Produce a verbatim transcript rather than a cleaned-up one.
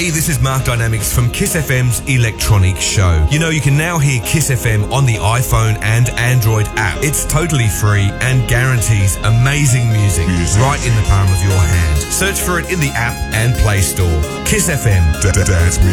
Hey, this is Mark Dynamics from Kiss F M's Electronic Show. You know, you can now hear Kiss F M on the iPhone and Android app. It's totally free and guarantees amazing music, music right in the palm of your hand. Search for it in the app and Play Store. Kiss F M. Dance music.